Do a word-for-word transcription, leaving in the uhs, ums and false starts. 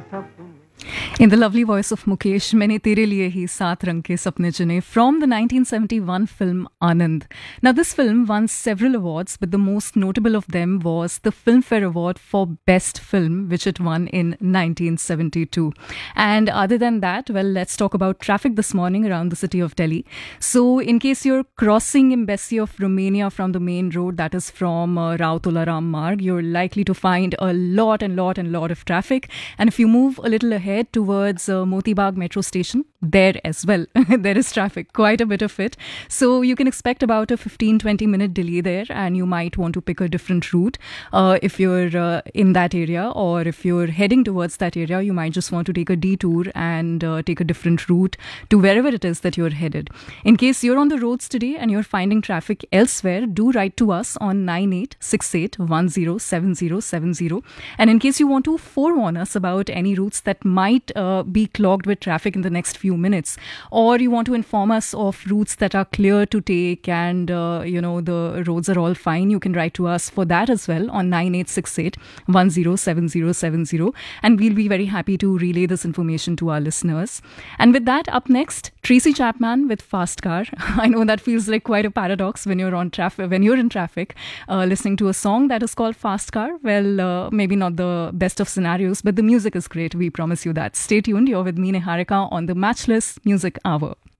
In the lovely voice of Mukesh, मैंने तेरे लिए ही सात रंग के सपने चुने from the nineteen seventy-one film Anand. Now this film won several awards, but the most notable of them was the Filmfare Award for Best Film, which it won in nineteen seventy-two. And other than that, well, let's talk about traffic this morning around the city of Delhi. So in case you're crossing Embassy of Romania from the main road, that is from uh, Rao Tularam Marg, you're likely to find a lot and lot and lot of traffic. And if you move a little ahead towards uh, Moti Bagh metro station, there as well, there is traffic, quite a bit of it. So you can expect about a fifteen to twenty minute delay there, and you might want to pick a different route uh, if you're uh, in that area, or if you're heading towards that area, you might just want to take a detour and uh, take a different route to wherever it is that you're headed. In case you're on the roads today and you're finding traffic elsewhere, do write to us on nine eight six eight one zero seven zero seven zero. And in case you want to forewarn us about any routes that might uh, be clogged with traffic in the next few minutes, or you want to inform us of routes that are clear to take and uh, you know the roads are all fine, you can write to us for that as well on nine eight six eight one zero seven zero seven zero, and we'll be very happy to relay this information to our listeners. And with that, up next, Tracy Chapman with Fast Car. I know that feels like quite a paradox when you're on traffic when you're in traffic uh, listening to a song that is called Fast Car. Well, uh, maybe not the best of scenarios, but the music is great, we promise you that. Stay tuned, you're with me, Niharika, on the Matchless Music Hour.